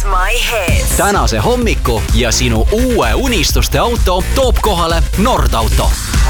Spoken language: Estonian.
My Hits. Tänase hommiku ja sinu uue unistuste auto toob kohale Nordauto.